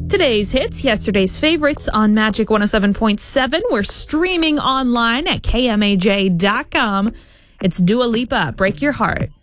Today's hits, yesterday's favorites on Magic 107.7. We're streaming online at kmaj.com. It's Dua Lipa, Break Your Heart.